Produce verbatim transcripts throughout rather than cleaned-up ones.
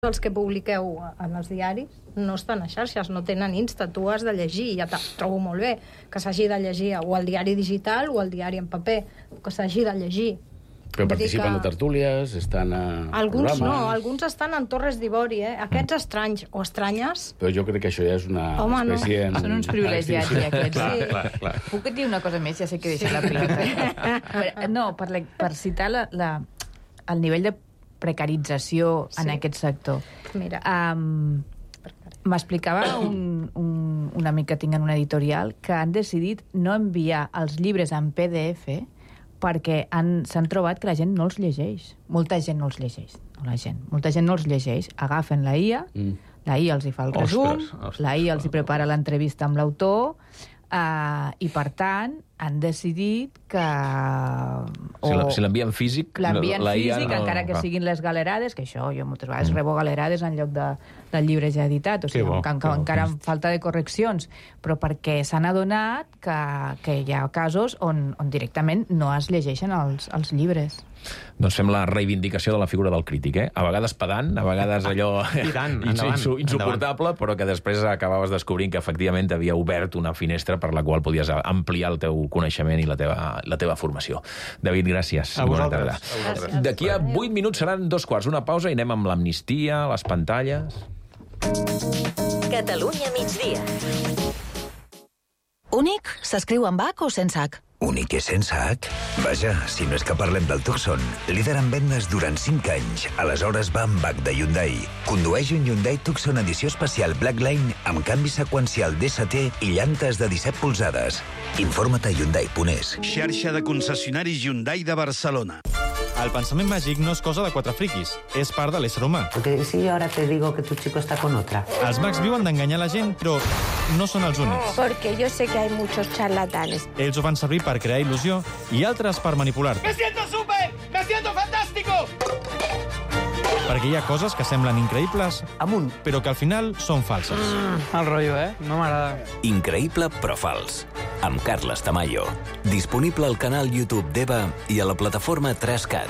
Els que publiqueu en els diaris no estan a xarxes, no tenen Insta, tu has de llegir, ja trobo molt bé que s'hagi de llegir o el diari digital o el diari en paper, que s'hagi de llegir. Però participen que... a tertúlies, estan a alguns programes... no, alguns estan en Torres d'Ivori, eh? Aquests estranys o estranyes... Però jo crec que això ja és una Home, espècie... No. En... Són uns privilegiats, ja, aquests. Clar, Sí. clar, clar. Puc dir una cosa més? Ja sé que deixa sí. la pilota. No, per, la, per citar la, la, el nivell de precarització sí. en aquest sector. Mira. Um, M'explicava un, un, un amic que tinc en una editorial que han decidit no enviar els llibres en P D F perquè s'han trobat que la gent no els llegeix. Molta gent no els llegeix. No la gent. Molta gent no els llegeix. Agafen la I A, mm. la I A els hi fa el resum, ostres, ostres, la I A els hi prepara l'entrevista amb l'autor, uh, i per tant han decidit que... O... Si l'envien físic... L'envien la físic, no... encara que Va. siguin les galerades, que això jo moltes vegades mm. rebo galerades en lloc de, del llibre ja editat, o sigui, bo, que, que encara amb falta de correccions, però perquè s'han adonat que, que hi ha casos on, on directament no es llegeixen els, els llibres. Doncs fem la reivindicació de la figura del crític, eh? A vegades pedant, a vegades allò tant, endavant, insu insuportable, endavant. Però que després acabaves descobrint que efectivament t'havia obert una finestra per la qual podies ampliar el teu coneixement i la teva, la teva formació. David, gràcies. A vosaltres. D'aquí a vuit minuts seran dos quarts, una pausa i anem amb l'amnistia, les pantalles... Catalunya migdia. Únic s'escriu amb H o sense H? Únic i sense H? Vaja, si no és que parlem del Tucson, líder en vendes durant cinc anys. Aleshores va amb H de Hyundai. Condueix un Hyundai Tucson edició especial Blackline amb canvi seqüencial D S T i llantes de disset polzades. Informa't a Hyundai punt es. Xarxa de concessionaris Hyundai de Barcelona. El pensament màgic no és cosa de quatre friquis, és part de l'ésser humà. Porque si yo ahora te digo que tu chico está con otra. Els mags viuen d'enganyar la gent, però no són els únics. Porque yo sé que hay muchos charlatanes. Ells ho fan servir per crear il·lusió i altres per manipular-te. ¡Me siento súper! ¡Me siento fantástico! Perquè hi ha coses que semblen increïbles Amunt. però que al final són falses. Mm, el rotllo, eh? No m'agrada. Increïble però fals. Amb Carles Tamayo. Disponible al canal YouTube d'Eva i a la plataforma tres cat.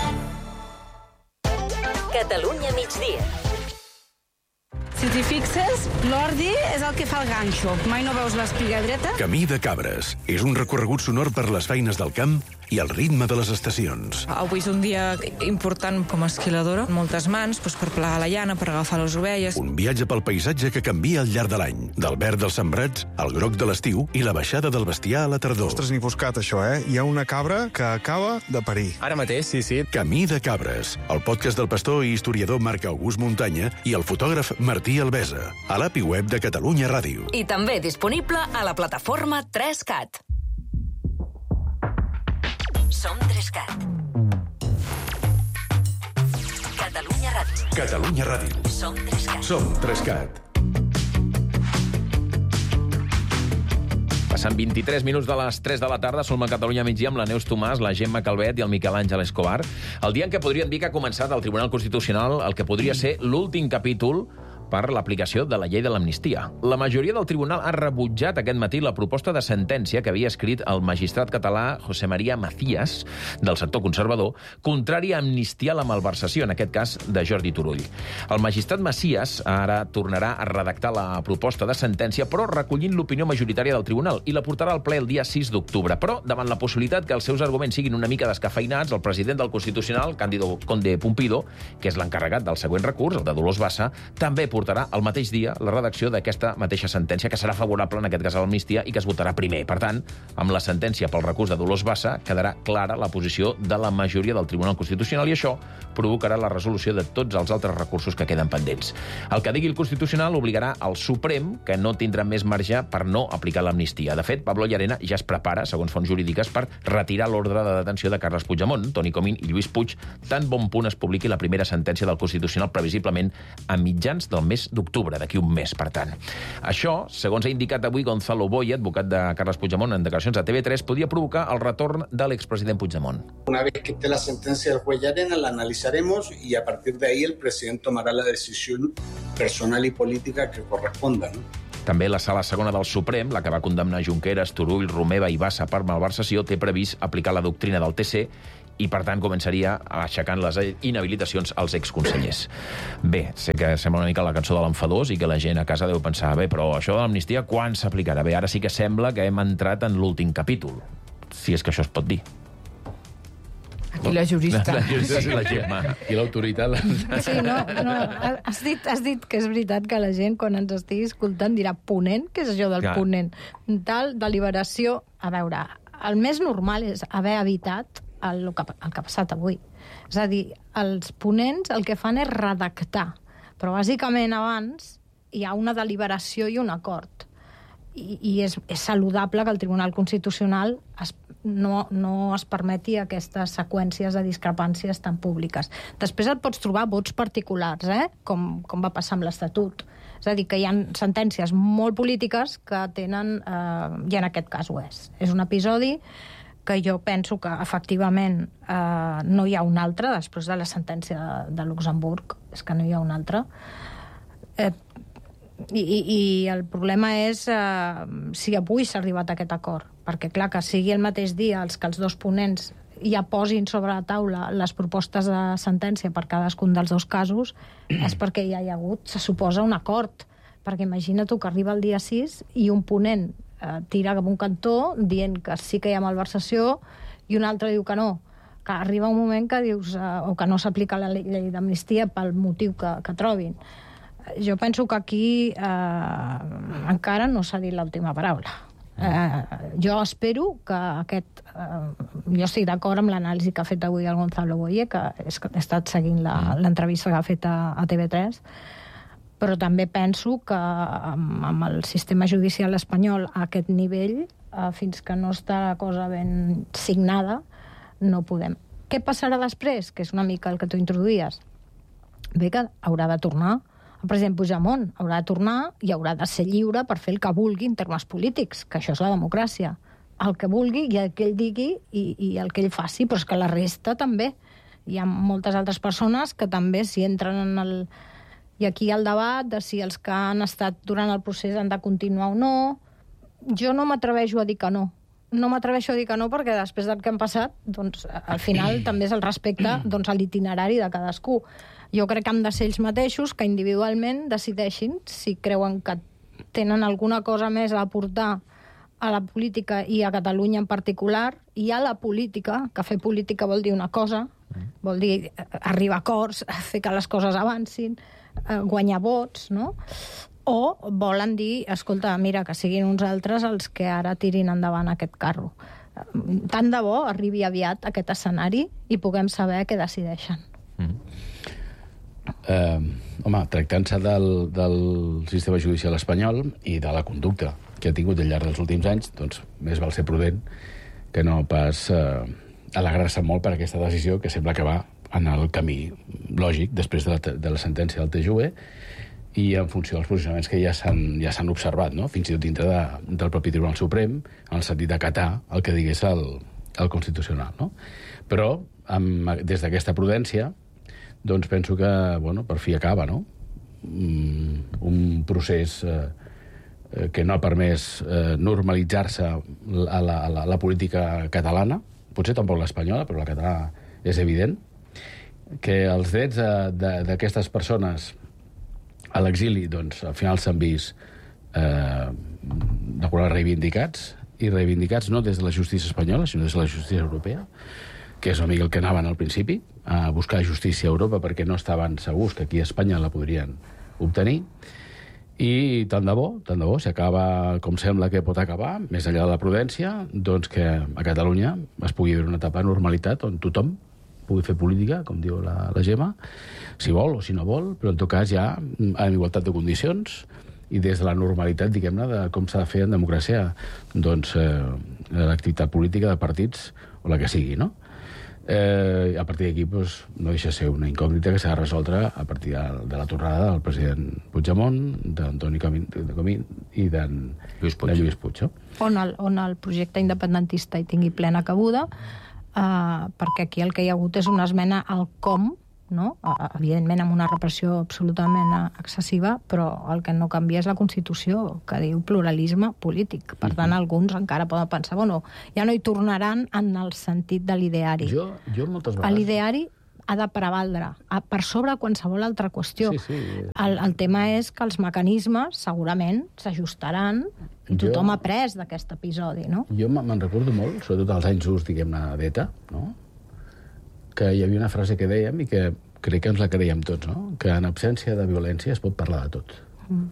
Catalunya migdia. Si t'hi fixes, l'ordi és el que fa el ganxo. Mai no veus l'espiga dreta? Camí de Cabres. És un recorregut sonor per les feines del camp i el ritme de les estacions. Avui és un dia important com a esquiladora. Moltes mans doncs, per plegar la llana, per agafar les ovelles. Un viatge pel paisatge que canvia al llarg de l'any. Del verd dels sembrats, al groc de l'estiu i la baixada del bestiar a la tardor. Ostres, ni buscat, això, eh? Hi ha una cabra que acaba de parir. Ara mateix, sí, sí. Camí de Cabres, el podcast del pastor i historiador Marc August Muntanya i el fotògraf Martí Albesa, a l'A P I web de Catalunya Ràdio. I també disponible a la plataforma tres cat. Som tres cat. Catalunya Ràdio. Catalunya Ràdio. Som tres cat. Som tres cat. Passant vint-i-tres minuts de les tres de la tarda, som a Catalunya migdia amb la Neus Tomàs, la Gemma Calvet i el Miquel Àngel Escobar. El dia en què podríem dir que ha començat al Tribunal Constitucional el que podria ser l'últim capítol per l'aplicació de la llei de l'amnistia. La majoria del tribunal ha rebutjat aquest matí la proposta de sentència que havia escrit el magistrat català José María Macías, del sector conservador, contrari a amnistiar la malversació, en aquest cas de Jordi Turull. El magistrat Macías ara tornarà a redactar la proposta de sentència, però recollint l'opinió majoritària del tribunal, i la portarà al ple el dia sis d'octubre. Però, davant la possibilitat que els seus arguments siguin una mica descafeinats, el president del Constitucional, Cándido Conde Pumpido, que és l'encarregat del següent recurs, el de Dolors Bassa, també portarà el mateix dia la redacció d'aquesta mateixa sentència, que serà favorable en aquest cas a l'amnistia i que es votarà primer. Per tant, amb la sentència pel recurs de Dolors Bassa quedarà clara la posició de la majoria del Tribunal Constitucional i això provocarà la resolució de tots els altres recursos que queden pendents. El que digui el Constitucional obligarà al Suprem, que no tindrà més marge per no aplicar l'amnistia. De fet, Pablo Llarena ja es prepara, segons fonts jurídiques, per retirar l'ordre de detenció de Carles Puigdemont, Toni Comín i Lluís Puig, tan bon punt es publiqui la primera sentència del Constitucional previsiblement a mitjans del mes d'octubre, d'aquí un mes, per tant. Això, segons ha indicat avui Gonzalo Boye, advocat de Carles Puigdemont, en declaracions a T V tres, podria provocar el retorn de l'expresident Puigdemont. Una vez que esté la sentencia del juez Llarena, la analizaremos y a partir de ahí el presidente tomará la decisión personal y política que corresponda, ¿no? També la Sala Segona del Suprem, la que va condemnar Junqueras, Turull, Romeva i Bassa per malversació, té previst aplicar la doctrina del T C i, per tant, començaria aixecant les inhabilitacions als exconsellers. Bé, sé que sembla una mica la cançó de l'enfadós i que la gent a casa deu pensar, bé, però això de l'amnistia quan s'aplicarà? Bé, ara sí que sembla que hem entrat en l'últim capítol, si és que això es pot dir. Aquí la jurista. La jurista és la Gemma. I l'autoritat... Sí, no, no. Has dit, has dit que és veritat que la gent, quan ens estigui escoltant, dirà ponent? Què és això del Clar. ponent? Tal deliberació... A veure, el més normal és haver evitat el, el, que, el que ha passat avui. És a dir, els ponents el que fan és redactar. Però, bàsicament, abans hi ha una deliberació i un acord. I, i és, és saludable que el Tribunal Constitucional es no, no es permeti aquestes seqüències de discrepàncies tan públiques. Després et pots trobar vots particulars, eh? com, com va passar amb l'Estatut. És a dir, que hi ha sentències molt polítiques que tenen, eh, i en aquest cas ho és. És un episodi que jo penso que, efectivament, eh, no hi ha un altre, després de la sentència de, de Luxemburg, és que no hi ha un altre. Eh, I, i, i el problema és eh, si avui s'ha arribat a aquest acord, perquè clar, que sigui el mateix dia els que els dos ponents ja posin sobre la taula les propostes de sentència per cadascun dels dos casos és perquè ja hi ha hagut, se suposa, un acord, perquè imagina tu que arriba el dia sis i un ponent eh, tira cap un cantó dient que sí que hi ha malversació i un altre diu que no, que arriba un moment que dius eh, o que no s'aplica la llei d'amnistia pel motiu que, que trobin. Jo penso que aquí eh, encara no s'ha dit l'última paraula. Eh, jo espero que aquest... Eh, jo estic d'acord amb l'anàlisi que ha fet avui el Gonzalo Boye, que he estat seguint l'entrevista que ha fet a, a T V tres, però també penso que amb, amb el sistema judicial espanyol a aquest nivell, eh, fins que no està la cosa ben signada, no podem. Què passarà després? Que és una mica el que tu introduïes. Bé, que haurà de tornar. El president Puigdemont haurà de tornar i haurà de ser lliure per fer el que vulgui en termes polítics, que això és la democràcia. El que vulgui i el que ell digui i, i el que ell faci, però és que la resta també. Hi ha moltes altres persones que també s'hi entren en el... I aquí hi ha el debat de si els que han estat durant el procés han de continuar o no. Jo no m'atreveixo a dir que no. No m'atreveixo a dir que no perquè després del que han passat, doncs, al final també és el respecte doncs, a l'itinerari de cadascú. Jo crec que han de ser ells mateixos que individualment decideixin si creuen que tenen alguna cosa més a aportar a la política i a Catalunya en particular, i a la política, que fer política vol dir una cosa, vol dir arribar a acords, fer que les coses avancin, guanyar vots, no? O volen dir, escolta, mira, que siguin uns altres els que ara tirin endavant aquest carro. Tant de bo arribi aviat aquest escenari i puguem saber què decideixen. Mm. Eh, home, tractant-se del, del sistema judicial espanyol i de la conducta que ha tingut al llarg dels últims anys, doncs més val ser prudent que no pas eh, alegrar-se molt per aquesta decisió que sembla que va en el camí lògic després de la, de la sentència del T J U E i en funció dels posicionaments que ja s'han ja s'han observat, no? Fins i tot dintre de, del propi Tribunal Suprem, en el sentit d'acatar el que digués el, el Constitucional, no? Però amb, des d'aquesta prudència doncs penso que, bueno, per fi acaba, no? Mm, un procés eh, que no ha permès eh, normalitzar-se a la, a la, la política catalana, potser tampoc l'espanyola, però la catalana és evident, que els drets d'aquestes persones a l'exili, doncs, al final s'han vist eh, d'alguna reivindicats, i reivindicats no des de la justícia espanyola, sinó des de la justícia europea, que és una mica el que anaven al principi, a buscar justícia a Europa perquè no estaven segurs que aquí a Espanya la podrien obtenir. I tant de bo, tant de bo, si acaba com sembla que pot acabar, més enllà de la prudència, doncs que a Catalunya es pugui viure una etapa de normalitat on tothom pugui fer política, com diu la, la Gemma, si vol o si no vol, però en tot cas ja en igualtat de condicions i des de la normalitat, diguem-ne, de com s'ha de fer en democràcia doncs, eh, l'activitat política de partits o la que sigui, no? Eh, a partir d'aquí doncs, no deixa de ser una incògnita que s'ha de resoldre a partir de, de la tornada del president Puigdemont, d'Antoni Comín, Comín i d'en Lluís Puig. De Lluís Puig, no? on, el, on el projecte independentista hi tingui plena cabuda, eh, perquè aquí el que hi ha hagut és una esmena al com, no? Evidentment amb una repressió absolutament excessiva, però el que no canvia és la Constitució, que diu pluralisme polític. Per tant, alguns encara poden pensar, bueno, ja no hi tornaran en el sentit de l'ideari. Jo, jo moltes vegades... L'ideari ha de prevaldre per sobre qualsevol altra qüestió. Sí, sí. El, el tema és que els mecanismes segurament s'ajustaran i tothom ha après d'aquest episodi, no? Jo me'n recordo molt, sobretot als anys ús, diguem-ne, d'ETA, no? Que hi havia una frase que dèiem i que crec que ens la creiem tots, no? Que en absència de violència es pot parlar de tot. Mm.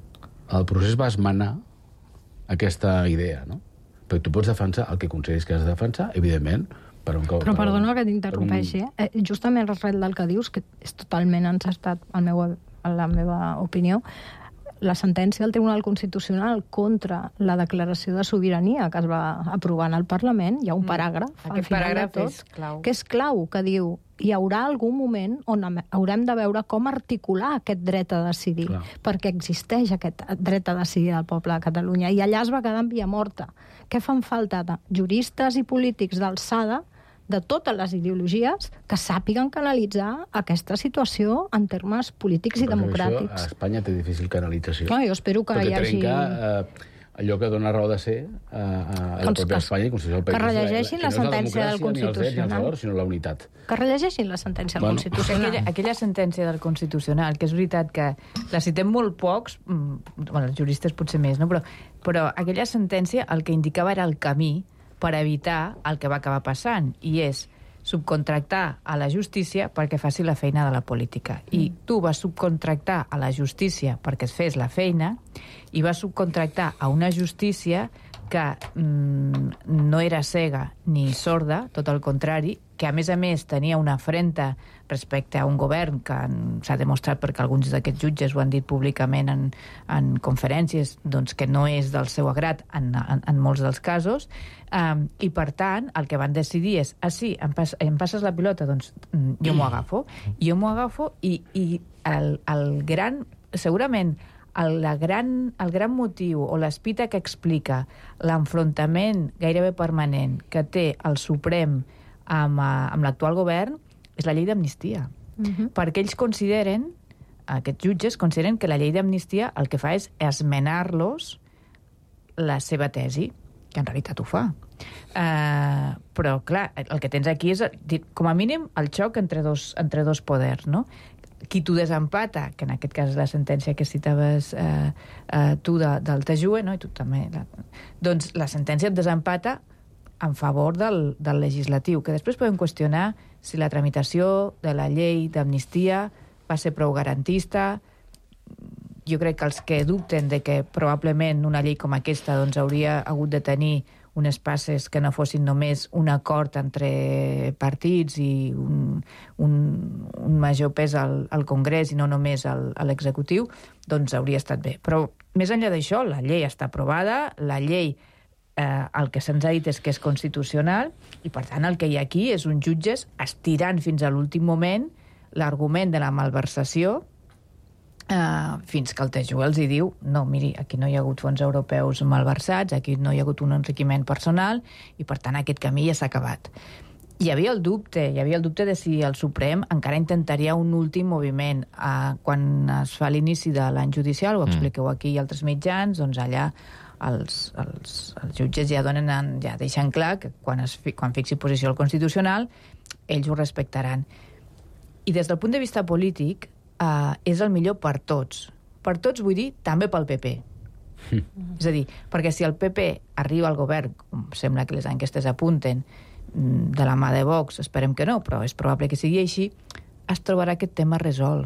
El procés va esmenar aquesta idea, no? Perquè tu pots defensar el que consideris que has de defensar, evidentment, per un cop... Però perdona que t'interrompeixi, un... eh? Justament res del que dius, que és totalment encertat en la meva opinió, la sentència del Tribunal Constitucional contra la declaració de sobirania que es va aprovar en el Parlament, hi ha un paràgraf mm. al final de tot, és clau. que és clau, que diu hi haurà algun moment on haurem de veure com articular aquest dret a decidir, Clar. perquè existeix aquest dret a decidir del poble de Catalunya, i allà es va quedar en via morta. Què fan falta de juristes i polítics d'alçada de totes les ideologies que sàpiguen canalitzar aquesta situació en termes polítics i democràtics. Això a Espanya té difícil canalització. No, jo espero que Perquè hi hagi... trenca eh, allò que dona raó de ser a, a la pròpia Espanya i Constitució del país. Que rellegeixin la sentència del Constitucional. No és sinó la unitat. Que rellegeixin la sentència del bueno. Constitucional. Aquella, aquella sentència del Constitucional, que és veritat que la citem molt pocs, bueno, els juristes potser més, no? però, però aquella sentència el que indicava era el camí per evitar el que va acabar passant, i és subcontractar a la justícia perquè faci la feina de la política. I tu vas subcontractar a la justícia perquè es fes la feina i vas subcontractar a una justícia que mm, no era cega ni sorda, tot el contrari, que a més a més tenia una afrenta respecte a un govern que s'ha demostrat, perquè alguns d'aquests jutges ho han dit públicament en, en conferències, doncs que no és del seu agrat en, en, en molts dels casos, um, i per tant el que van decidir és, ah sí, em, pas, em passes la pilota, doncs jo m'ho agafo, jo m'ho agafo i, i el, el gran, segurament el, la gran, el gran motiu o l'espita que explica l'enfrontament gairebé permanent que té el Suprem amb, amb l'actual govern és la llei d'amnistia. Uh-huh. Perquè ells consideren, aquests jutges consideren que la llei d'amnistia el que fa és esmenar-los la seva tesi, que en realitat ho fa. Uh, però, clar, el que tens aquí és, com a mínim, el xoc entre dos, entre dos poders, no? Qui t'ho desempata, que en aquest cas és la sentència que citaves uh, uh, tu de, del T J U E, no? I tu també. La... Doncs la sentència et desempata en favor del, del legislatiu, que després podem qüestionar si la tramitació de la llei d'amnistia va ser prou garantista. Jo crec que els que dubten de que probablement una llei com aquesta doncs, hauria hagut de tenir unes passes que no fossin només un acord entre partits i un, un, un major pes al, al Congrés i no només al, a l'executiu, doncs hauria estat bé. Però més enllà d'això, la llei està aprovada, la llei Eh, el que se'ns ha dit és que és constitucional i, per tant, el que hi ha aquí és uns jutges estirant fins a l'últim moment l'argument de la malversació eh, fins que el T J U E els hi diu no, miri, aquí no hi ha hagut fons europeus malversats, aquí no hi ha hagut un enriquiment personal i, per tant, aquest camí ja s'ha acabat. Hi havia el dubte, hi havia el dubte de si el Suprem encara intentaria un últim moviment. Eh, quan es fa l'inici de l'any judicial, ho expliqueu aquí i altres mitjans, doncs allà Els, els, els jutges ja donen en, ja deixen clar que quan, es, quan fixi posició al Constitucional ells ho respectaran. I des del punt de vista polític eh, és el millor per tots. Per tots vull dir també pel P P. Mm. És a dir, perquè si el P P arriba al govern, com sembla que les enquestes apunten, de la mà de Vox, esperem que no, però és probable que sigui així, es trobarà aquest tema resolt.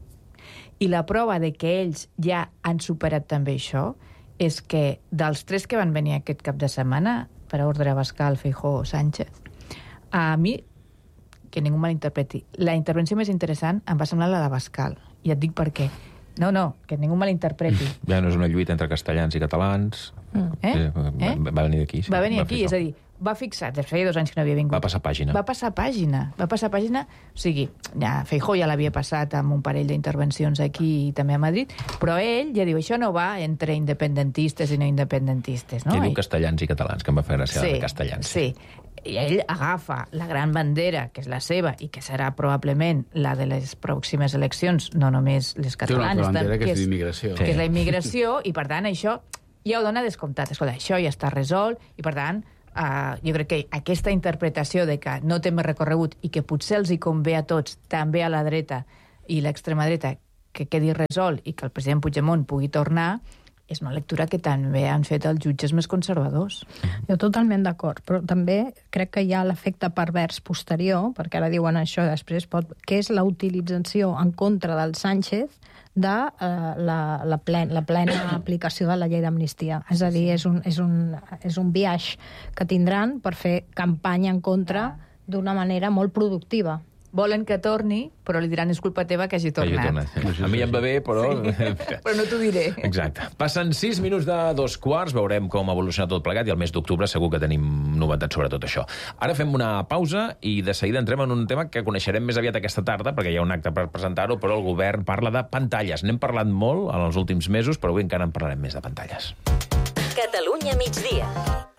I la prova de que ells ja han superat també això és que dels tres que van venir aquest cap de setmana, per ordre Abascal, Feijóo, Sánchez, a mi, que ningú malinterpreti, la intervenció més interessant em va semblar la d'Abascal. I et dic per què. No, no, que ningú malinterpreti. Ja no és una lluita entre castellans i catalans. Mm. Eh? Va, eh? va venir d'aquí. Sí. Va venir va aquí, és a dir, va fixar, des feia dos anys que no havia vingut. Va passar pàgina. Va passar pàgina. Va passar pàgina, o sigui, ja, Feijóo ja l'havia passat amb un parell d'intervencions aquí i també a Madrid, però ell ja diu, això no va entre independentistes i no independentistes, no? Que diu castellans i catalans, que em va fer gràcia sí, de castellans. Sí, I ell agafa la gran bandera, que és la seva, i que serà probablement la de les pròximes eleccions, no només les catalanes. Té una altra bandera, que és l'immigració. Que és la immigració, i per tant això ja ho dona descomptat. Escolta, això ja està resolt, i per tant Uh, jo crec que aquesta interpretació de que no té més recorregut i que potser els hi convé a tots, també a la dreta i l'extrema dreta, que quedi resolt i que el president Puigdemont pugui tornar, és una lectura que també han fet els jutges més conservadors. Jo totalment d'acord, però també crec que hi ha l'efecte pervers posterior, perquè ara diuen això després, pot, que és la utilització en contra del Sánchez de uh, la, la, plen, la plena aplicació de la llei d'amnistia. És a dir, és un, és un, és un viatge que tindran per fer campanya en contra d'una manera molt productiva. Volen que torni, però li diran és culpa teva que hagi tornat. Que hagi tornat. A mi em va bé, però... però no t'ho diré. Exacte. Passen sis minuts de dos quarts, veurem com evoluciona tot plegat, i al mes d'octubre segur que tenim novetats sobre tot això. Ara fem una pausa i de seguida entrem en un tema que coneixerem més aviat aquesta tarda, perquè hi ha un acte per presentar-ho, però el govern parla de pantalles. N'hem parlat molt en els últims mesos, però avui encara en parlarem més de pantalles. Catalunya migdia.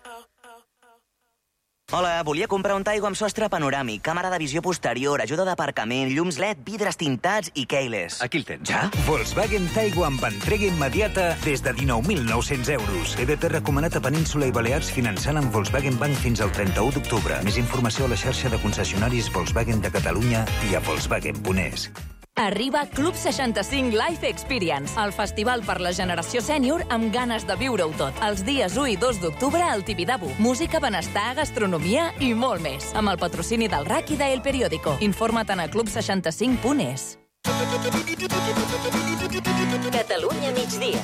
Hola, volia comprar un Taigo amb sostre panoràmic, càmera de visió posterior, ajuda d'aparcament, llums L E D, vidres tintats i keyless. Aquí el tens. Ja? Volkswagen Taigo amb entrega immediata des de dinou mil nou-cents euros. E D T recomanat a Península i Balears finançant amb Volkswagen Bank fins al trenta-u d'octubre. Més informació a la xarxa de concessionaris Volkswagen de Catalunya i a Volkswagen punt es. Arriba Club seixanta-cinc Life Experience, el festival per la generació sènior amb ganes de viure-ho tot. Els dies u i dos d'octubre al Tibidabo. Música, benestar, gastronomia i molt més. Amb el patrocini del R A C i d'El Periódico. Informa't a club seixanta-cinc punt es. Catalunya migdia.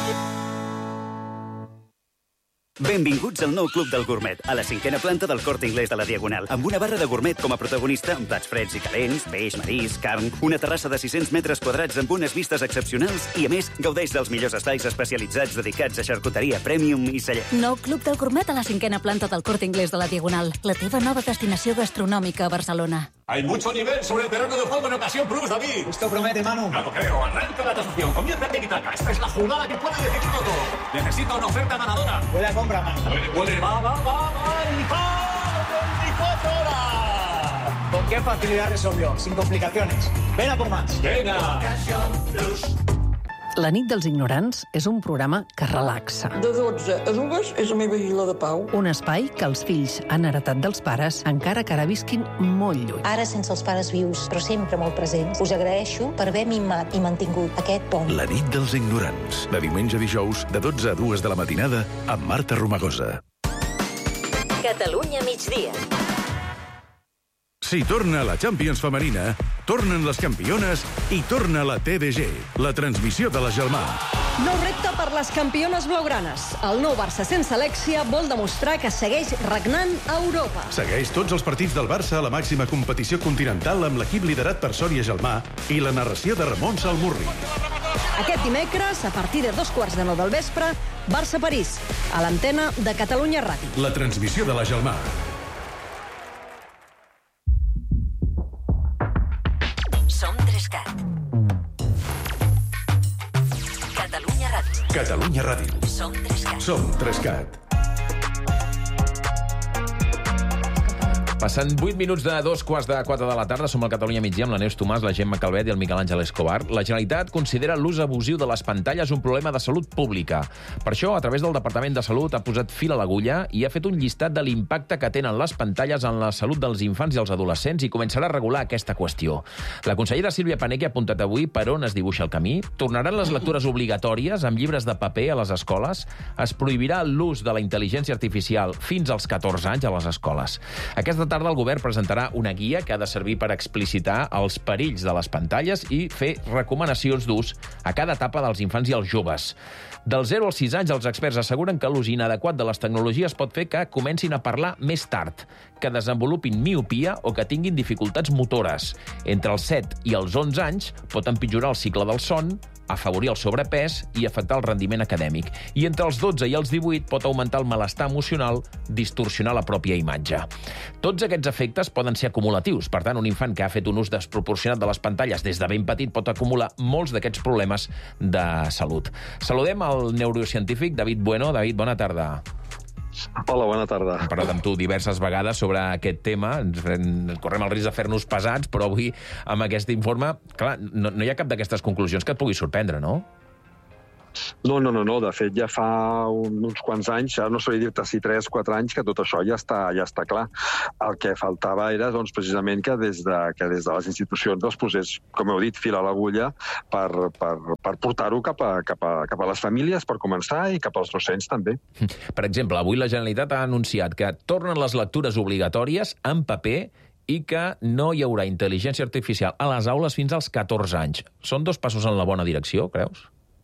Benvinguts al nou Club del Gourmet, a la cinquena planta del Corte Inglés de la Diagonal, amb una barra de gourmet com a protagonista, amb plats freds i calents, peix, marisc, carn, una terrassa de sis-cents metres quadrats amb unes vistes excepcionals i, a més, gaudeix dels millors espais especialitzats dedicats a xarcuteria premium i celler. Nou Club del Gourmet a la cinquena planta del Corte Inglés de la Diagonal, la teva nova destinació gastronòmica a Barcelona. Hay mucho nivel sobre el terreno de juego en ocasión Plus, David. Esto promete, Manu. No lo creo. Arranca la tasación. Comienza el tiki-taka. Esta es la jugada que puede decidir todo. Necesito una oferta ganadora. Puede compra, Manu. Puede, puede. Va, va, va, va. Y va. veinticuatro horas. ¿Con qué facilidad resolvió? Sin complicaciones. Ven a por más. Venga. La nit dels ignorants és un programa que relaxa. De dotze a dues és la meva illa de pau. Un espai que els fills han heretat dels pares, encara que ara visquin molt lluny. Ara sense els pares vius, però sempre molt presents, us agraeixo per haver mimat i mantingut aquest pont. La nit dels ignorants, de diumenge a dijous, de dotze a dues de la matinada, amb Marta Romagosa. Catalunya migdia. Si torna la Champions femenina, tornen les campiones i torna la T D G, la transmissió de la Gelmà. Nou repte per les campiones blaugranes. El nou Barça sense Alexia vol demostrar que segueix regnant a Europa. Segueix tots els partits del Barça a la màxima competició continental amb l'equip liderat per Sònia Gelmà i la narració de Ramon Salmurri. Aquest dimecres, a partir de dos quarts de nou del vespre, Barça-París, a l'antena de Catalunya Ràdio. La transmissió de la Gelmà. Som tres-cat. Catalunya Ràdio. Catalunya Ràdio. Som tres-cat. Som tres-cat. Passen vuit minuts de dos quarts de quatre de la tarda, som al Catalunya migdia amb la Neus Tomàs, la Gemma Calvet i el Miquel Àngel Escobar. La Generalitat considera l'ús abusiu de les pantalles un problema de salut pública. Per això, a través del Departament de Salut, ha posat fil a l'agulla i ha fet un llistat de l'impacte que tenen les pantalles en la salut dels infants i els adolescents i començarà a regular aquesta qüestió. La consellera Sílvia Paneque ha apuntat avui per on es dibuixa el camí. Tornaran les lectures obligatòries amb llibres de paper a les escoles. Es prohibirà l'ús de la intel·ligència artificial fins als catorze anys a les escoles. Aquesta tarda el govern presentarà una guia que ha de servir per explicitar els perills de les pantalles i fer recomanacions d'ús a cada etapa dels infants i els joves. Dels zero als sis anys, els experts asseguren que l'ús inadequat de les tecnologies pot fer que comencin a parlar més tard, que desenvolupin miopia o que tinguin dificultats motores. Entre els set i els onze anys pot empitjorar el cicle del son, afavorir el sobrepès i afectar el rendiment acadèmic. I entre els dotze i els divuit pot augmentar el malestar emocional, distorsionar la pròpia imatge. Tots aquests efectes poden ser acumulatius. Per tant, un infant que ha fet un ús desproporcionat de les pantalles des de ben petit pot acumular molts d'aquests problemes de salut. Saludem el neurocientífic David Bueno. David, bona tarda. Hola, bona tarda. Hem parlat amb tu diverses vegades sobre aquest tema. Ens correm el risc de fer-nos pesats, però avui, amb aquest informe, clar, no, no hi ha cap d'aquestes conclusions que et pugui sorprendre, no? No, no, no, no. De fet, ja fa un, uns quants anys, no sabria dir-te si tres, quatre anys, que tot això ja està, ja està clar. El que faltava era, doncs, precisament que des de, que des de les institucions es posés, com heu dit, fil a l'agulla per, per, per portar-ho cap a, cap, a, cap a les famílies, per començar, i cap als docents, també. Per exemple, avui la Generalitat ha anunciat que tornen les lectures obligatòries en paper i que no hi haurà intel·ligència artificial a les aules fins als catorze anys. Són dos passos en la bona direcció, creus?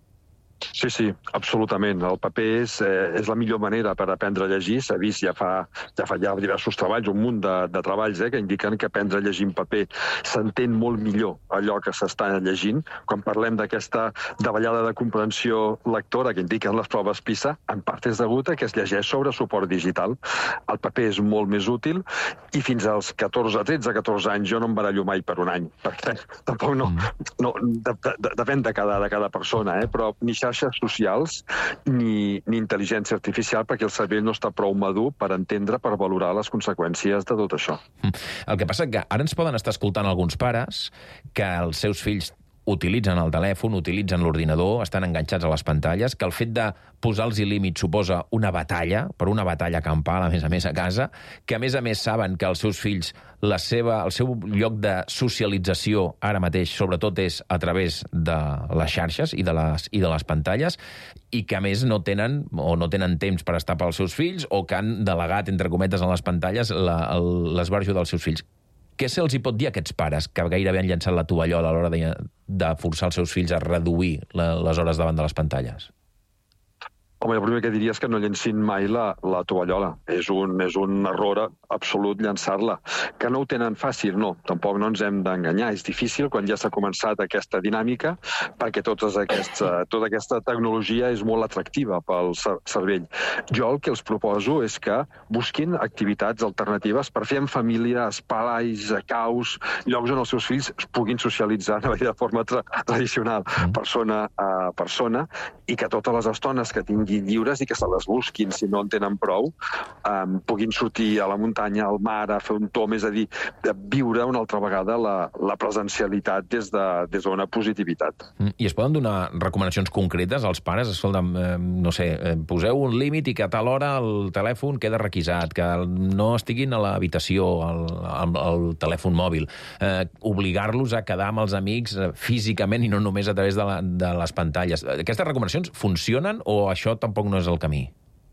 Sí, sí, absolutament. El paper és, eh, és la millor manera per aprendre a llegir. S'ha vist ja fa, ja fa ja diversos treballs, un munt de, de treballs eh, que indiquen que aprendre a llegir en paper s'entén molt millor allò que s'està llegint. Quan parlem d'aquesta davallada de comprensió lectora que indiquen les proves PISA, en part és degut a que es llegeix sobre suport digital. El paper és molt més útil i fins als catorze, tretze, catorze anys jo no em barallo mai per un any, perquè tampoc no... no de, de, depèn de cada, de cada persona, eh, però ni xarxes socials ni, ni intel·ligència artificial, perquè el cervell no està prou madur per entendre, per valorar les conseqüències de tot això. El que passa que ara ens poden estar escoltant alguns pares que els seus fills utilitzen el telèfon, utilitzen l'ordinador, estan enganxats a les pantalles, que el fet de posar-los límits suposa una batalla, per una batalla campal, a més a més, a casa, que a més a més saben que els seus fills, la seva, el seu lloc de socialització ara mateix, sobretot, és a través de les xarxes i de les, i de les pantalles, i que a més no tenen o no tenen temps per estar pels seus fills, o que han delegat, entre cometes, en les pantalles l'esbarjo dels seus fills. Què se'ls hi pot dir a aquests pares que gairebé han llançat la tovallola a l'hora de, de forçar els seus fills a reduir la, les hores davant de les pantalles? Home, el primer que diria és que no llencin mai la, la tovallola. És un, és un error absolut llançar-la. Que no ho tenen fàcil, no. Tampoc no ens hem d'enganyar. És difícil quan ja s'ha començat aquesta dinàmica, perquè totes aquests, tota aquesta tecnologia és molt atractiva pel cervell. Jo el que els proposo és que busquin activitats alternatives per fer en família, espais, caus, llocs on els seus fills es puguin socialitzar de forma tra tradicional, persona a persona, i que totes les estones que tinguin lliures i que se les busquin, si no en tenen prou, um, puguin sortir a la muntanya, al mar, a fer un tom, és a dir, de viure una altra vegada la, la presencialitat des d'una de, des d'una positivitat. I es poden donar recomanacions concretes als pares? Escolta, eh, no sé, eh, poseu un límit i que a tal hora el telèfon queda requisat, que no estiguin a l'habitació, al, al, al telèfon mòbil, eh, obligar-los a quedar amb els amics eh, físicament i no només a través de, la, de les pantalles. Aquestes recomanacions funcionen o això tampoc no és el camí?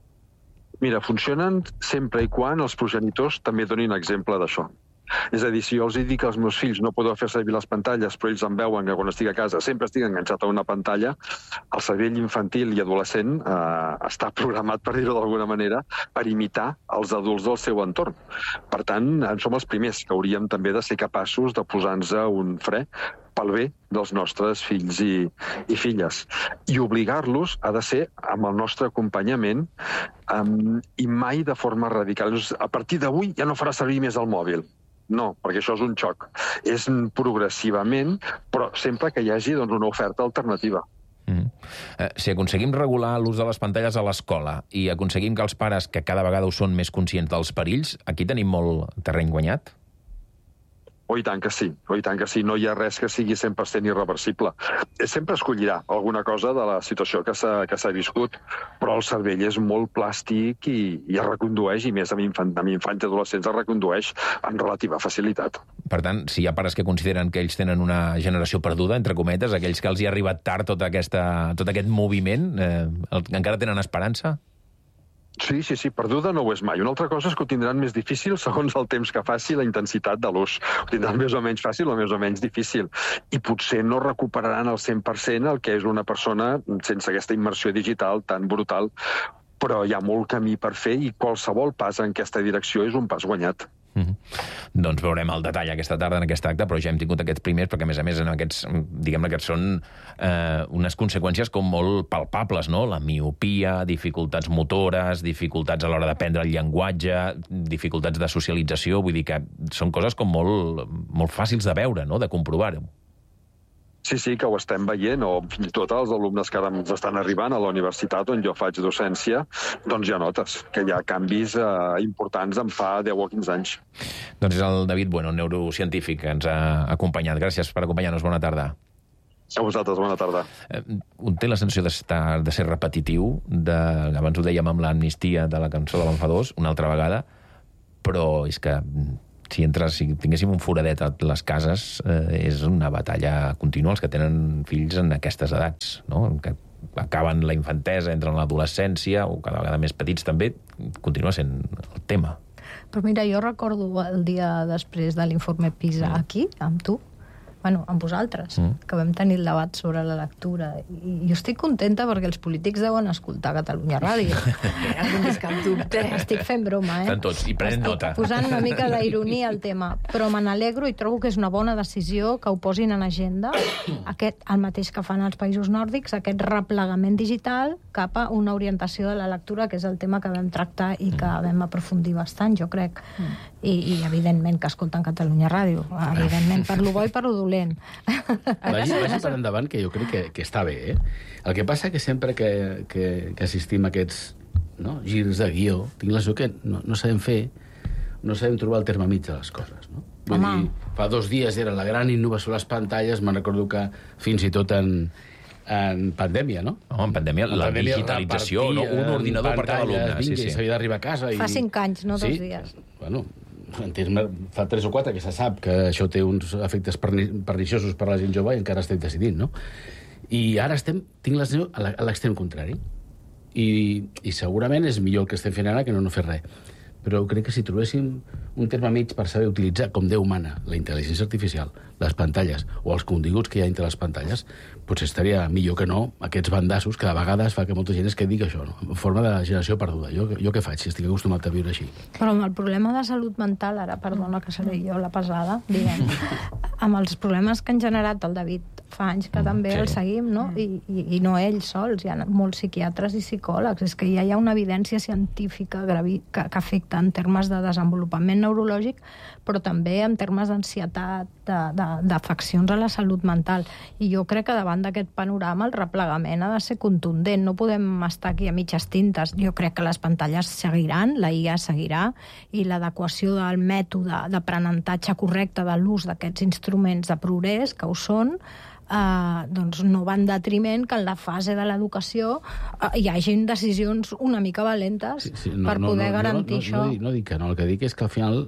Mira, funcionen sempre i quan els progenitors també donin exemple d'això. És a dir, si jo els dic als meus fills no podeu fer servir les pantalles, però ells em veuen que quan estic a casa sempre estic enganxat a una pantalla, el cervell infantil i adolescent eh, està programat, per dir-ho d'alguna manera, per imitar els adults del seu entorn. Per tant, en som els primers que hauríem també de ser capaços de posar-nos un fre pel bé dels nostres fills i, i filles. I obligar-los ha de ser amb el nostre acompanyament um, i mai de forma radical. A partir d'avui ja no farà servir més el mòbil. No, perquè això és un xoc. És progressivament, però sempre que hi hagi doncs, una oferta alternativa. Mm. Eh, si aconseguim regular l'ús de les pantalles a l'escola i aconseguim que els pares, que cada vegada ho són més conscients dels perills, aquí tenim molt terreny guanyat? Oh, i tant que sí, oh, i tant que sí. No hi ha res que sigui cent per cent irreversible. Sempre escollirà alguna cosa de la situació que s'ha que s'ha viscut, però el cervell és molt plàstic i, i es recondueix, i més amb, infant, amb infants i adolescents es recondueix amb relativa facilitat. Per tant, si hi ha pares que consideren que ells tenen una generació perduda, entre cometes, aquells que els hi ha arribat tard tot, aquesta, tot aquest moviment, eh, encara tenen esperança? Sí, sí, sí, perduda no ho és mai. Una altra cosa és que ho tindran més difícil segons el temps que faci la intensitat de l'ús. Ho tindran més o menys fàcil o més o menys difícil. I potser no recuperaran al cent per cent el que és una persona sense aquesta immersió digital tan brutal. Però hi ha molt camí per fer i qualsevol pas en aquesta direcció és un pas guanyat. Mm-hmm. Doncs veurem el detall aquesta tarda en aquest acte, però ja hem tingut aquests primers, perquè a més a més en aquests, diguem-ne que són eh, unes conseqüències com molt palpables, no? La miopia, dificultats motores, dificultats a l'hora d'aprendre el llenguatge, dificultats de socialització, vull dir que són coses com molt, molt fàcils de veure, no? De comprovar-ho. Sí, sí, que ho estem veient, o fins i tot els alumnes que ara ens estan arribant a la universitat on jo faig docència, doncs ja notes que hi ha canvis eh, importants en fa deu o quinze anys. Doncs és el David Bueno, neurocientífic, que ens ha acompanyat. Gràcies per acompanyar-nos. Bona tarda. A vosaltres, bona tarda. Eh, un té la sensació de, de ser repetitiu, de, abans ho dèiem amb l'amnistia de la cançó de l'Enfadós, una altra vegada, però és que si entres, si tinguéssim un foradet a les cases, eh, és una batalla contínua els que tenen fills en aquestes edats, no? Que acaben la infantesa, entren a l'adolescència, o cada vegada més petits també, continua sent el tema. Però mira, jo recordo el dia després de l'informe PISA mm. aquí, amb tu, bueno, amb vosaltres, mm. que vam tenir el debat sobre la lectura. I jo estic contenta perquè els polítics deuen escoltar Catalunya Ràdio. No tinguis cap dubte. Estic fent broma, eh? Estan tots, i prenen nota. Estic posant una mica d'ironia al tema, però me n'alegro i trobo que és una bona decisió que ho posin en agenda, aquest, el mateix que fan els països nòrdics, aquest replegament digital cap a una orientació de la lectura, que és el tema que vam tractar i que vam aprofundir bastant, jo crec. Mm. I, i evidentment que escolten Catalunya Ràdio, evidentment, per lo bo i per lo dolent. Vagi, vagi per endavant, que jo crec que, que està bé, eh? El que passa que sempre que, que, que assistim a aquests, no, girs de guió, tinc la sensació que no, no sabem fer, no sabem trobar el terme mig de les coses, no? Vull Home. dir, fa dos dies era la gran innovació a les pantalles, me'n recordo que fins i tot en, en pandèmia, no? Oh, en pandèmia, en la pandèmia, digitalització, no? Un ordinador per cada alumne. Vinga, sí, sí. S'havia d'arribar a casa. Fa i... cinc anys, no sí? dos dies. Bueno, en termes, fa tres o quatre que se sap que això té uns efectes perniciosos per a la gent jove i encara estem decidint, no? I ara estem, tinc la sensació, a l'extrem contrari. I, I segurament és millor el que estem fent ara que no no fer res. Però crec que si trobéssim un terme mig per saber utilitzar com Déu mana la intel·ligència artificial, les pantalles o els continguts que hi ha entre les pantalles, potser estaria millor que no aquests bandassos que de vegades fa que molta gent es quedi això, no? En forma de generació perduda. Jo, jo què faig si estic acostumat a viure així? Però amb el problema de salut mental, ara, perdona que seré jo la pesada, diguem, amb els problemes que han generat el David fa anys que també sí. el seguim, no? I, i, i no ells sols, hi ha molts psiquiatres i psicòlegs. És que ja hi ha una evidència científica gravi, que, que afecta en termes de desenvolupament neurològic, però també en termes d'ansietat, d'afeccions a la salut mental. I jo crec que davant d'aquest panorama el replegament ha de ser contundent. No podem estar aquí a mitges tintes. Jo crec que les pantalles seguiran, la I A seguirà, i l'adequació del mètode d'aprenentatge correcte de l'ús d'aquests instruments de progrés, que ho són, Uh, doncs no va en detriment que en la fase de l'educació uh, hi hagin decisions una mica valentes sí, sí, no, per poder no, no, no, garantir no, això. No, no, no dic que no, el que dic és que al final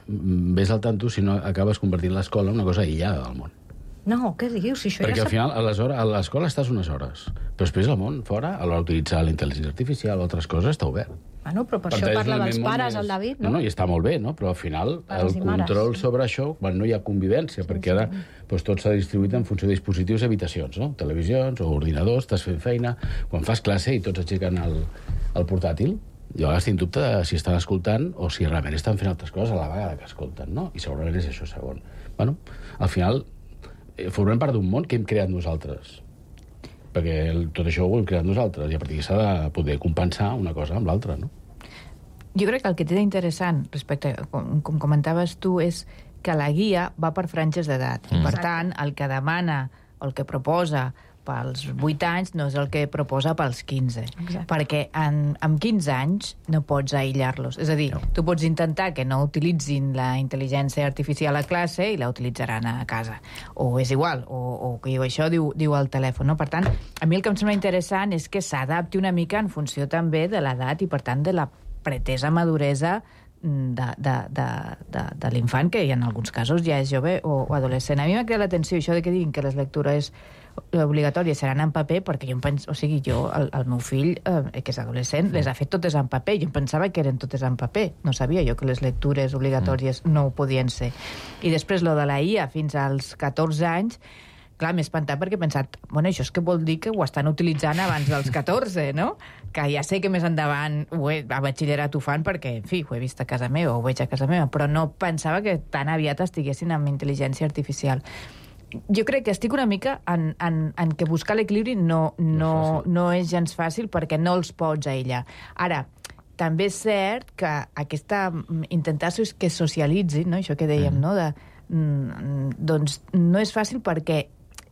ves al tanto si no acabes convertint l'escola en una cosa aïllada del món. No, què dius? Si això Perquè ja al final, aleshores, a l'escola estàs unes hores, però després al món, fora, a l'hora d'utilitzar la intel·ligència artificial o altres coses, està obert. Bueno, però per, per això parla dels pares, més... el David, no? No, no, i està molt bé, no? Però al final pares el control sobre això, quan no hi ha convivència, sí, perquè ara sí. doncs, tot s'ha distribuït en funció de dispositius i habitacions, no? Televisions o ordinadors, estàs fent feina, quan fas classe i tots aixequen el, el portàtil, jo ara estic en dubte de si estan escoltant o si realment estan fent altres coses a la vegada que escolten, no? I segurament és això segon. Bueno, al final formem part d'un món que hem creat nosaltres, perquè el, tot això ho hem creat nosaltres, i a partir s'ha de poder compensar una cosa amb l'altra, no? Jo crec que el que té d'interessant respecte, com, com comentaves tu, és que la guia va per franges d'edat. Mm. Per tant, el que demana o el que proposa pels vuit anys no és el que proposa pels quinze. Exacte. Perquè en, amb quinze anys no pots aïllar-los. És a dir, no. tu pots intentar que no utilitzin la intel·ligència artificial a classe i la utilitzaran a casa. O és igual, o, o que diu això, diu, diu al telèfon. No? Per tant, a mi el que em sembla interessant és que s'adapti una mica en funció també de l'edat i, per tant, de la pretesa maduresa de, de, de, de, de l'infant, que en alguns casos ja és jove o, o adolescent. A mi m'ha cridat l'atenció això de que diguin que les lectures obligatòries seran en paper, perquè jo em penso, o sigui, jo, el, el meu fill, eh, que és adolescent, les ha fet totes en paper. Jo em pensava que eren totes en paper. No sabia jo que les lectures obligatòries no ho podien ser. I després, lo de la I A fins als catorze anys, clar, m'he espantat perquè he pensat, bueno, això és que vol dir que ho estan utilitzant abans dels catorze, no? Que ja sé que més endavant ho he, a batxillerat ho fan perquè, en fi, ho he vist a casa meva, ho veig a casa meva, però no pensava que tan aviat estiguessin amb intel·ligència artificial. Jo crec que estic una mica en, en, en que buscar l'equilibri no, no, no és gens fàcil perquè no els pots aïllar. Ara, també és cert que aquesta intentar que socialitzin, no? Això que dèiem, no? De, doncs no és fàcil perquè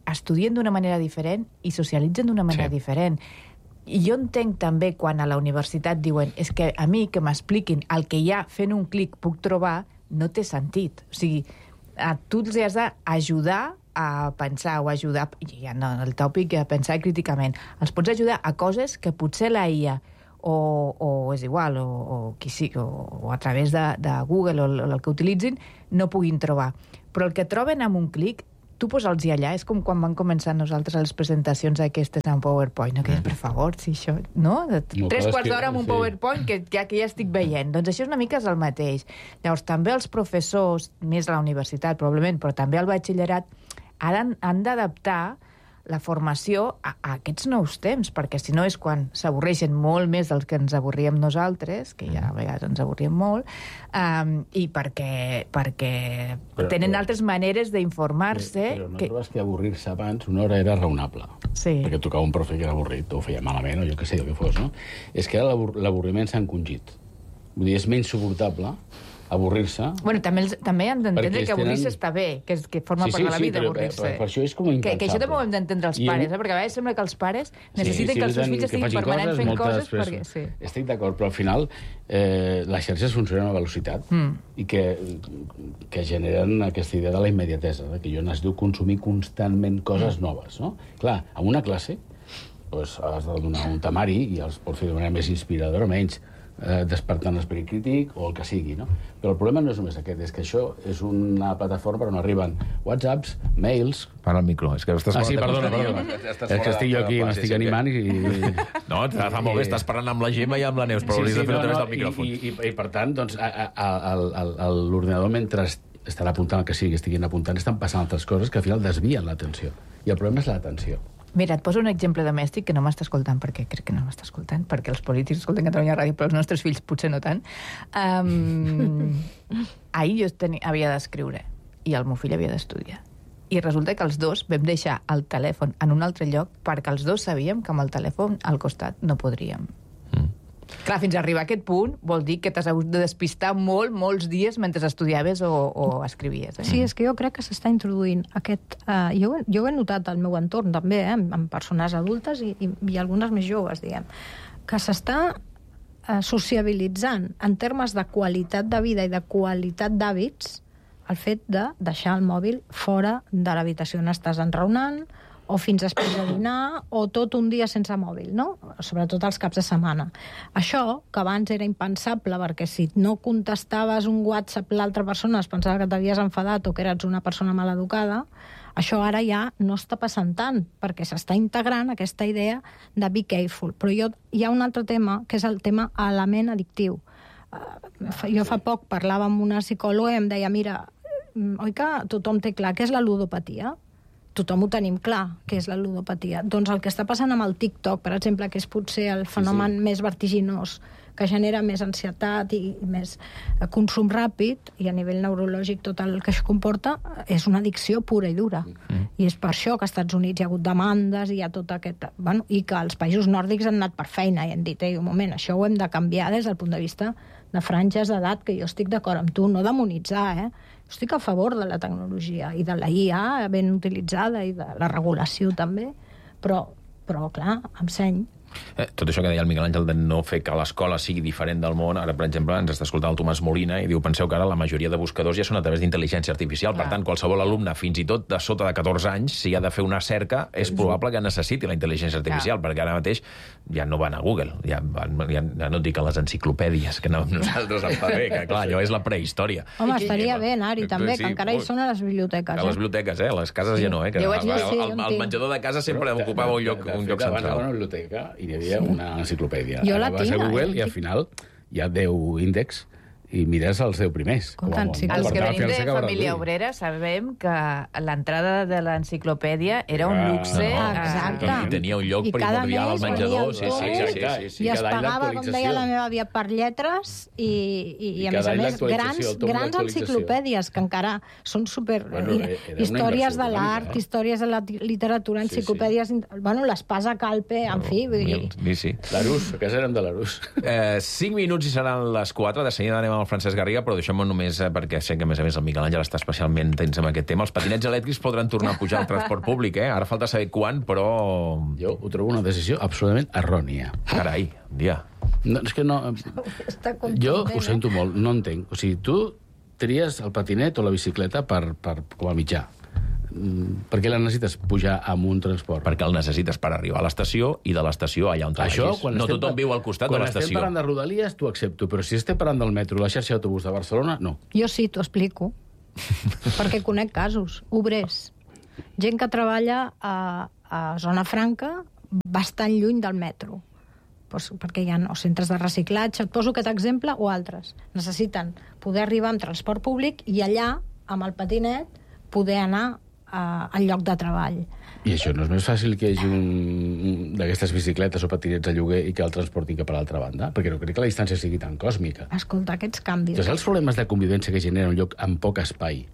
estudien d'una manera diferent i socialitzen d'una manera sí. diferent. I jo entenc també quan a la universitat diuen és que a mi que m'expliquin el que ja fent un clic puc trobar, no té sentit. O sigui, a tu els has d'ajudar a pensar o ajudar, ja no, el tòpic a pensar críticament. Els pots ajudar a coses que potser la I A o, o és igual, o, o, qui sí, o, o a través de, de Google o el, el que utilitzin, no puguin trobar. Però el que troben amb un clic, tu posa'ls-hi allà, és com quan van començar nosaltres les presentacions aquestes en PowerPoint, no? Que per favor, si això... No? Tres quarts d'hora amb un PowerPoint que ja, que ja estic veient. Doncs això és una mica és el mateix. Llavors, també els professors, més a la universitat, probablement, però també al batxillerat, ara han, han d'adaptar la formació a, a aquests nous temps, perquè si no és quan s'avorreixen molt més dels que ens avorríem nosaltres, que ja a vegades ens avorríem molt, um, i perquè, perquè però, tenen però, altres maneres d'informar-se. Però no que... trobes que avorrir-se abans una hora era raonable? Sí. Perquè tocava un profe que era avorrit, o ho feia malament, o jo què sé, el que fos, no? És que ara l'avorriment s'ha encongit. Vull dir, és menys suportable avorrir-se. Bueno, també, els, també han d'entendre que avorrir-se tenen... està bé, que, és, que forma sí, sí, part de la sí, vida, però, avorrir-se. Per, per això és com impensable. Que, que això també ho hem d'entendre els pares, eh? Perquè a vegades sembla que els pares necessiten sí, sí, que els seus fills estiguin permanent fent coses. Perquè... Sí. Estic d'acord, però al final eh, les xarxes funcionen a velocitat mm. i que, que generen aquesta idea de la immediatesa, de que jo necessito consumir constantment coses mm. noves, no? Clar, en una classe pues, has de donar un temari i els pots fer de manera més inspiradora o menys, eh, despertant l'esperit crític o el que sigui, no? Però el problema no és només aquest, és que això és una plataforma on arriben whatsapps, mails... Para el micro, és que estàs... Ah, sí, perdona, perdona. És que estic jo aquí, m'estic animant i... No, fa molt bé, estàs parlant amb la Gemma i amb la Neus, però sí, hauries sí, de fer a no, través no, del micròfon. I, i, i per tant, doncs, l'ordinador, mentre estarà apuntant el que sigui que estiguin apuntant, estan passant altres coses que al final desvien l'atenció. I el problema és l'atenció. Mira, et poso un exemple domèstic que no m'està escoltant, perquè crec que no m'està escoltant, perquè els polítics escolten Catalunya Ràdio, però els nostres fills potser no tant. Um, ahir jo tenia, havia d'escriure i el meu fill havia d'estudiar. I resulta que els dos vam deixar el telèfon en un altre lloc perquè els dos sabíem que amb el telèfon al costat no podríem. Mm. Clar, fins a arribar a aquest punt vol dir que t'has hagut de despistar molt, molts dies mentre estudiaves o, o escrivies. Eh? Sí, és que jo crec que s'està introduint aquest... Uh, jo, jo ho he notat al meu entorn, també, eh, amb, amb persones adultes i, i, i algunes més joves, diguem, que s'està uh, sociabilitzant en termes de qualitat de vida i de qualitat d'hàbits el fet de deixar el mòbil fora de l'habitació on estàs enraonant, o fins després de dinar, o tot un dia sense mòbil, no? Sobretot els caps de setmana. Això, que abans era impensable, perquè si no contestaves un WhatsApp l'altra persona es pensava que t'havies enfadat o que eres una persona maleducada, això ara ja no està passant tant, perquè s'està integrant aquesta idea de be careful. Però jo, hi ha un altre tema, que és el tema element addictiu. Jo fa poc parlava amb una psicòloga i em deia, mira, oi que tothom té clar què és la ludopatia? Tothom ho tenim clar, què és la ludopatia. Doncs el que està passant amb el TikTok, per exemple, que és potser el fenomen sí, sí. més vertiginós, que genera més ansietat i, i més consum ràpid, i a nivell neurològic tot el que això comporta, és una addicció pura i dura. Mm. I és per això que als Estats Units hi ha hagut demandes i hi ha tot aquest... Bueno, i que els països nòrdics han anat per feina i han dit, ei, un moment, això ho hem de canviar des del punt de vista de franges d'edat, que jo estic d'acord amb tu, no demonitzar, eh? Estic a favor de la tecnologia i de la I A ben utilitzada i de la regulació també, però, però clar, amb seny. Eh, tot això que deia el Miquel Àngel de no fer que l'escola sigui diferent del món, ara, per exemple, ens està escoltant el Tomàs Molina i diu, penseu que ara la majoria de buscadors ja són a través d'intel·ligència artificial, Clar. Per tant, qualsevol alumne, fins i tot de sota de catorze anys, si ha de fer una cerca, és probable que necessiti la intel·ligència artificial, Clar. Perquè ara mateix ja no van a Google, ja, van, ja, ja no et dic a les enciclopèdies, que no, nosaltres em fa bé, que clar, allò és la prehistòria. Home, estaria bé anar-hi també, sí, que encara hi són a les biblioteques. A les biblioteques, eh? A les cases sí. ja no, eh? Que el, el, el menjador de casa sempre Però, ocupava un lloc, un lloc central. Abans a una biblioteca i hi havia sí. una enciclopèdia. Jo la Ara vas tinc, a Google eh? i al final hi ha deu índexs i mires els deu primers. Com sí, els que venim de família obrera sabem que l'entrada de l'enciclopèdia era un luxe. Ah, exacte. I tenia un lloc primordial al menjador. Sí, sí, sí, sí, sí. I es pagava, com deia la meva àvia, per lletres i, i, i a més a més, grans, grans enciclopèdies que encara són super... Bueno, històries de l'art, històries de la literatura, enciclopèdies... Bueno, l'Espasa Calpe, en fi... Sí, sí. L'Arús, a casa érem de l'Arús. Cinc minuts i seran les quatre. De seguida anem amb el Francesc Garriga, però deixem-ho només eh, perquè sé que, a més a més, el Miquel Àngel està especialment tens amb aquest tema. Els patinets elèctrics podran tornar a pujar al transport públic, eh? Ara falta saber quan, però... Jo ho trobo una decisió absolutament errònia. Carai, dia. No, és que no... Jo ho sento molt, no entenc. O sigui, tu tries el patinet o la bicicleta per, per, com a mitjà. Per què la necessites pujar amb un transport? Perquè el necessites per arribar a l'estació i de l'estació allà on Això, vagis. No tothom viu al costat de l'estació. Quan estem parlant de Rodalies, t'ho accepto, però si estem parlant del metro, la xarxa d'autobús de Barcelona, no. Jo sí, t'ho explico. Perquè conec casos, obrers. Gent que treballa a, a Zona Franca bastant lluny del metro. Pues perquè hi ha o centres de reciclatge, et poso aquest exemple, o altres. Necessiten poder arribar amb transport públic i allà, amb el patinet, poder anar al lloc de treball. I això no és més fàcil que hi hagi un d'aquestes bicicletes o patinets a lloguer i que el transportin cap a l'altra banda? Perquè no crec que la distància sigui tan còsmica. Escolta, aquests canvis... Saps els problemes de convivència que genera un lloc amb poc espai?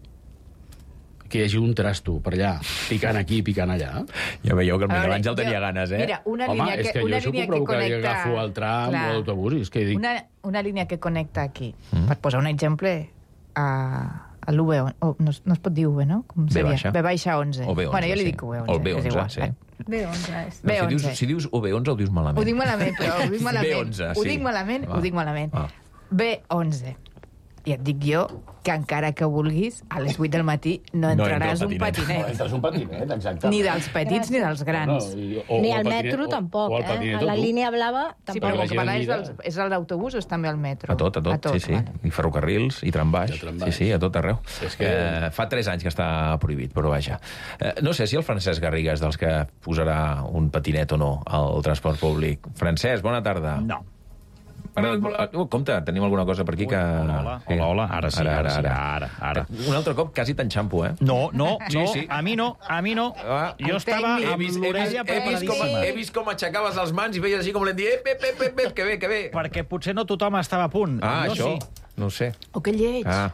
Que hi hagi un trasto per allà, picant aquí, picant allà. Ja veieu que el Miquel Àngel tenia ganes, eh? Mira, una Home, línia que, és que una jo línia això que connecta... que agafo el tram Clar. o l'autobús, és que dic... Una, una línia que connecta aquí, mm. per posar un exemple, a, a l'U V onze, oh, no, no es pot dir U V, no? Com B baixa. B baixa onze. O B onze, bueno, jo li sí. dic U V onze. O el B onze, igual, sí. Eh? B onze és. No, si, dius, si dius U V onze, ho dius malament. Ho dic malament, però ho dic malament. B onze, sí. Ho dic malament, Va. ho dic malament. Va. B onze. I et dic jo que encara que vulguis, a les vuit del matí no entraràs no un patinet. patinet. No entres un patinet, exacte. Ni dels petits ni dels grans. No, i, o, Ni o al patinet, metro o, tampoc, o eh? patinet, A la tu. línia blava Sí, tampoc. però la el que gent parla és, mira. dels, és el d'autobús o és també el metro? A tot, a tot, a tot sí, sí. vale. I ferrocarrils, i trambaix. I trambaix. Sí, sí, a tot arreu. És que- Eh, fa tres anys que està prohibit, però vaja. Eh, no sé si el Francesc Garriga és dels que posarà un patinet o no al transport públic. Francesc, bona tarda. No. Ara, uh, compte, tenim alguna cosa per aquí que... Hola, hola, hola, hola. Ara sí, ara, sí, ara, ara. Un altre cop quasi t'enxampo, eh? No, no, Sí, no, sí. a mi no, a mi no. Ah, Jo estava he amb vist, he, vist, l'orella he, vist com, preparadíssima. he vist com aixecaves les mans i veies així com l'hem dit, ep, ep, ep, ep, ep, que bé, que bé. Perquè potser no tothom estava a punt. Ah, jo això, sí. no ho sé. O que lleig. Ah.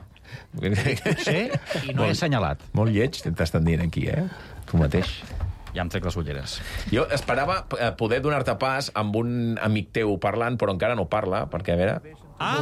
Sí, i no he assenyalat. Molt lleig, t'estan dient aquí, eh? Tu mateix. Ja em trec les ulleres. Jo esperava eh, poder donar-te pas amb un amic teu parlant, però encara no parla, perquè, a veure... Ah!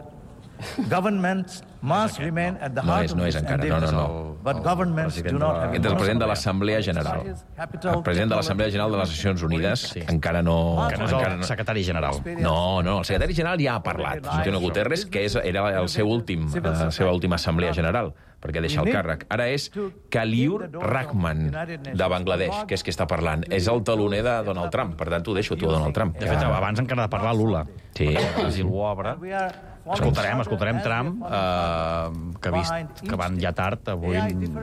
Governments must remain at the No heart és, of no és this encara, no, no, endeavor. no. But governments do not have Aquest és el president de l'Assemblea General. El president de l'Assemblea General de les Nacions Unides encara no... Que no és encara el secretari general. No, no, el secretari general ja ha parlat, Antonio Guterres, que és, era el seu últim, la seva última Assemblea General, perquè deixa el càrrec. Ara és Khaliur Rahman, de Bangladesh, que és qui està parlant. És el taloner de Donald Trump, per tant, t'ho deixo tu, Donald Trump. De fet, abans encara de parlar Lula. Sí. Si algú obre... Escoltarem, escoltarem Trump, eh, que, vist, que van ja tard, avui...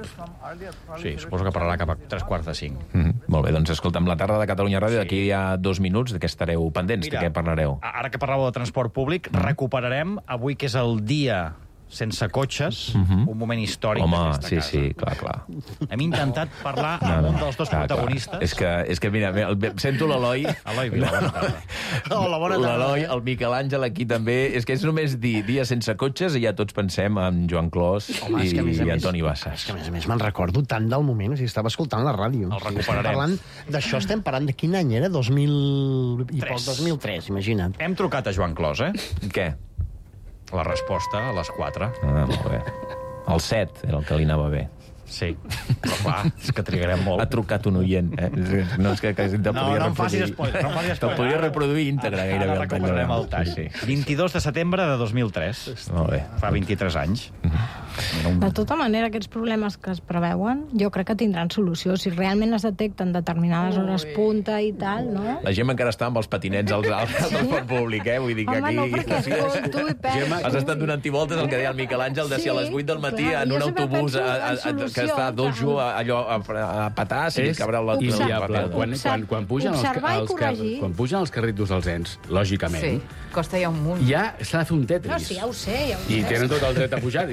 Sí, suposo que parlarà cap a tres quarts de cinc. Mm -hmm. Molt bé, doncs escolta'm, la tarda de Catalunya Ràdio, d'aquí a dos minuts, de què estareu pendents, Mira, de què parlareu? Ara que parlàveu de transport públic, recuperarem, avui que és el dia sense cotxes, Mhm. un moment històric Home, d'aquesta sí, casa. sí, clar, clar. Hem intentat parlar No, amb no, un dels dos clar, clar. protagonistes. És que, és que mira, el, sento l'Eloi... Eloi Vila, bona tarda. Hola, bona tarda. L'Eloi, el Miquel Àngel aquí també. És que és només dir dia sense cotxes i ja tots pensem en Joan Clos Home, i, és que a més a i més- Antoni Bassas. És que, a més a més, me'n recordo tant del moment, o sigui, estava escoltant la ràdio. El O sigui, recuperarem. estem parlant d'això, estem parlant de quin any era? dos mil i Tres. poc, dos mil tres, imagina't. Hem trucat a Joan Clos, eh? Què? La resposta a les quatre. Ah, molt bé. El set era el que li anava bé. Sí, però clar, és que trigarem molt. Ha trucat un oient, eh? No, és que, que te No, podia no em facis reproduir. spoiler, no em facis Te'l spoiler. podia reproduir íntegre gairebé. Ara el tall recuperarem de- el tall. Sí, sí. vint-i-dos de setembre de dos mil tres. Molt bé. Fa vint-i-tres anys. De tota manera, aquests problemes que es preveuen, jo crec que tindran solució. Si realment es detecten determinades hores punta i tal, no? La Gemma encara està amb els patinets al, al transport públic, eh? Vull dir que Home, aquí... no, perquè escolto i penso... Has estat donant voltes el que deia el Miquel Àngel de si a les vuit del matí clar, en jo un sempre autobús penso a, a, en a, que solució, està dojo clar. a, allò a, a petar, si És li cabrà la... inviable. la- Quan, quan, quan, pugen els, Observar i els, car corregir. quan pugen els carritos dels ens, lògicament, Sí, costa ja un munt. ja s'ha de fer un Tetris. No, sí, ja ho sé, ja ho sé. I tenen tot el dret a pujar, i diríem.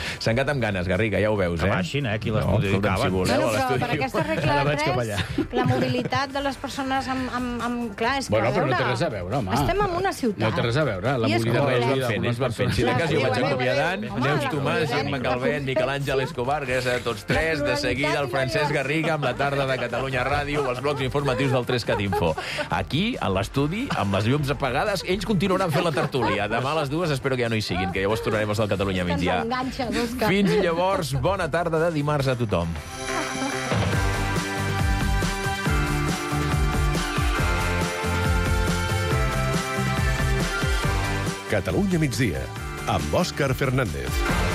S'engat amb ganes, Garriga, ja ho veus, eh? Que baixin, eh, qui les no, modificaven. Si voleu, Bueno, a però per l'estudi. aquesta regla de tres, la mobilitat de les persones amb... amb, amb clar, és que, Bueno, a però no veure, té res a veure, home. estem en una ciutat. No té res a veure, la I és mobilitat complex. Ells van fent, ells van fent. Si de cas jo vaig acomiadant. Neus Tomàs, Gemma Calvet, Miquel Àngel Escobar, gràcies a tots tres. De seguida, el Francesc Garriga amb la tarda de Catalunya Ràdio, els blocs informatius del tres cat info. Aquí, a l'estudi, amb les llums apagades, ells continuaran fent la tertúlia. Demà a les dues espero que ja no hi siguin, que llavors tornarem al Catalunya migdia. Fins llavors, bona tarda de dimarts a tothom. Catalunya migdia, amb Òscar Fernández.